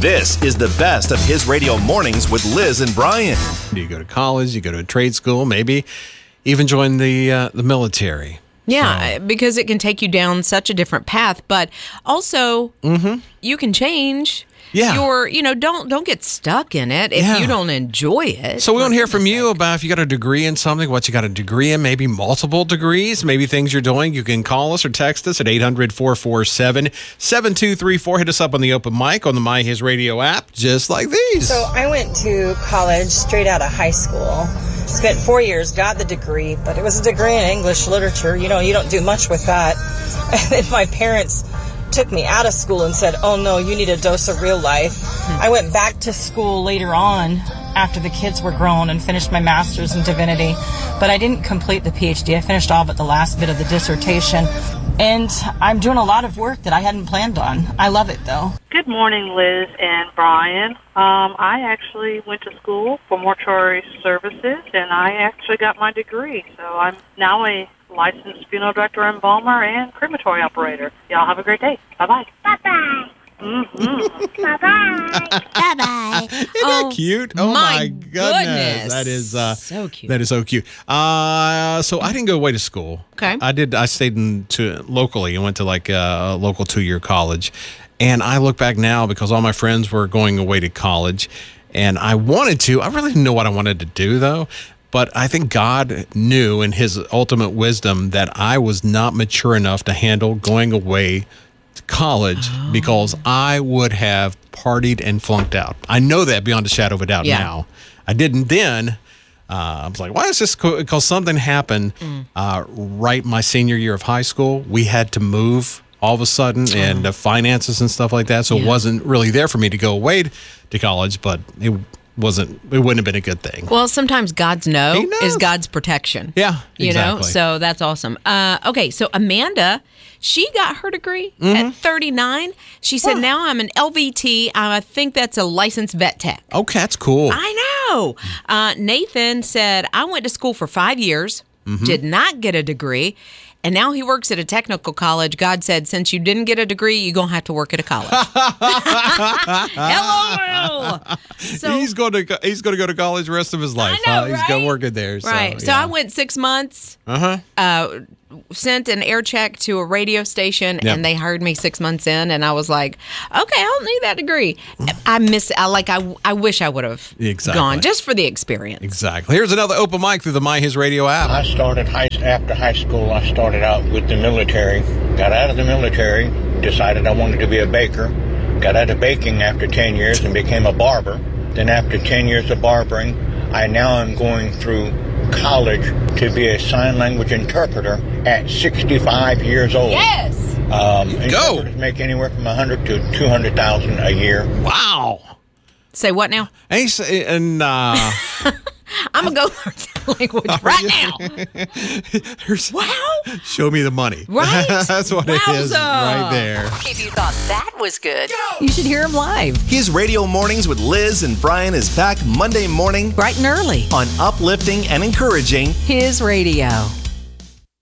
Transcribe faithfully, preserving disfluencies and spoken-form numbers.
This is the best of His Radio Mornings with Liz and Brian. You go to college, you go to a trade school, maybe even join the uh, the military. Yeah, so. Because it can take you down such a different path, but also mm-hmm. you can change. Yeah. Your, you know, don't don't get stuck in it if yeah. you don't enjoy it. So we want to hear from you about if you got a degree in something, what you got a degree in, maybe multiple degrees, maybe things you're doing. You can call us or text us at eight hundred, four four seven, seven two three four. Hit us up on the open mic on the My His Radio app, just like these. So I went to college straight out of high school. Spent four years, got the degree, but it was a degree in English literature. You know, you don't do much with that. And then my parents took me out of school and said, oh no, you need a dose of real life. I went back to school later on after the kids were grown and finished my master's in divinity, but I didn't complete the P H D. I finished all but the last bit of the dissertation, and I'm doing a lot of work that I hadn't planned on. I love it though. Good morning, Liz and Brian. Um, I actually went to school for mortuary services, and I actually got my degree, so I'm now a licensed funeral director, embalmer, and crematory operator. Y'all have a great day. Bye-bye. Bye-bye. Mm-hmm. Bye-bye. Bye-bye. Isn't that cute? Oh, my my goodness. goodness. That is uh, so cute. That is so cute. Uh, so I didn't go away to school. Okay. I did. I stayed in to, locally and went to like a local two-year college. And I look back now because all my friends were going away to college. And I wanted to. I really didn't know what I wanted to do, though. But I think God knew in his ultimate wisdom that I was not mature enough to handle going away to college oh. because I would have partied and flunked out. I know that beyond a shadow of a doubt yeah. now. I didn't then. Uh, I was like, why is this? Because something happened mm. uh, right my senior year of high school. We had to move all of a sudden oh. and the finances and stuff like that. So yeah. it wasn't really there for me to go away to college, but it wasn't, it wouldn't have been a good thing. Well, sometimes God's no is God's protection. Yeah, exactly. You know, so that's awesome. Uh, okay, so Amanda, she got her degree mm-hmm. at thirty-nine. She said, oh. now I'm an L V T. I think that's a licensed vet tech. Okay, that's cool. I know. Uh, Nathan said, I went to school for five years, mm-hmm. did not get a degree, and now he works at a technical college. God said, since you didn't get a degree, you're going to have to work at a college. LOL. So, he's going to he's going to go to college the rest of his life. I know, huh? He's right? going to work it there. So, right. So yeah. I went six months. Uh-huh. Uh sent an air check to a radio station, yep. and they hired me six months in, and I was like, okay, I don't need that degree. I miss I like I, I wish I would have exactly. gone just for the experience. Exactly. Here's another open mic through the My His Radio app. I started high, after high school. I started out with the military, got out of the military, decided I wanted to be a baker, got out of baking after ten years and became a barber. Then after ten years of barbering, I now am going through college to be a sign language interpreter at sixty-five years old. Yes. Um, Go. Interpreters make anywhere from one hundred to two hundred thousand a year. Wow. Say what now? And, and uh, I'm going to go learn sign language right now. Wow. Show me the money. Right? That's what Wowza. it is right there. If you thought that was good, you should hear him live. His Radio Mornings with Liz and Brian is back Monday morning, bright and early, on Uplifting and Encouraging His Radio.